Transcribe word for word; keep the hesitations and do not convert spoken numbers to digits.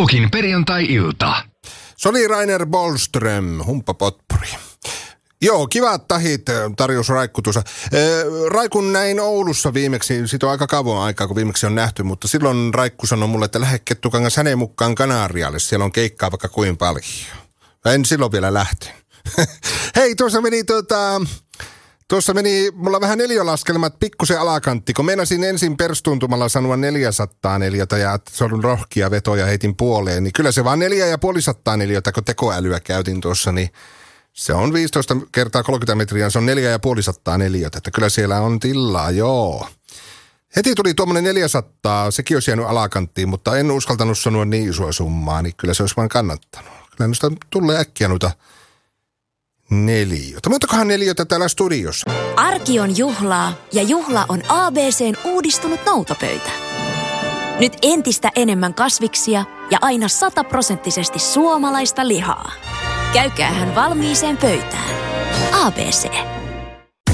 Ruukin perjantai-ilta. Se oli Rainer Bollström, humppapotpuri. Joo, kivat tahit tarjosi Raikku tuossa. Raikun näin Oulussa viimeksi, siitä on aika kauan aikaa, kun viimeksi on nähty, mutta silloin Raikku sanoi mulle, että lähde Kettukangas hänen mukaan Kanarialle, siellä on keikkaa vaikka kuin paljon. En silloin vielä lähtenyt. Hei, tuossa meni tuota... Tuossa meni mulla vähän neliölaskelmat pikkusen alakantti, kun meinasin ensin perstuntumalla sanoa neljäsataa neliötä ja se on rohkia vetoja heitin puoleen, niin kyllä se vaan neljä ja puoli sataa neliötä, kun tekoälyä käytin tuossa, niin se on viisitoista kertaa kolmekymmentä metriä, se on neljä ja puoli sataa neliötä, että kyllä siellä on tilaa, joo. Heti tuli tuommoinen neljäsataa, sekin olisi jäänyt alakanttiin, mutta en uskaltanut sanoa niin isoa summaa, niin kyllä se olisi vaan kannattanut. Kyllä noista tulee äkkiä noita neliötä. Montakohan neliötä täällä studiossa? Arki on juhlaa ja juhla on A B C:n uudistunut noutopöytä. Nyt entistä enemmän kasviksia ja aina sataprosenttisesti suomalaista lihaa. Käykäähän valmiiseen pöytään. A B C.